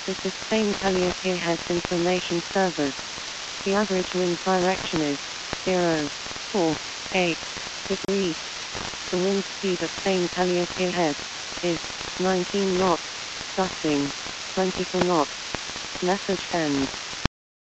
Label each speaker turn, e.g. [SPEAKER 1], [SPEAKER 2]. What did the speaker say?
[SPEAKER 1] This is Spain Calliope Heads Information Service. The average wind direction is 048 degrees. The wind speed at Spain Calliope Head is 19 knots, gusting 24 knots. Message ends.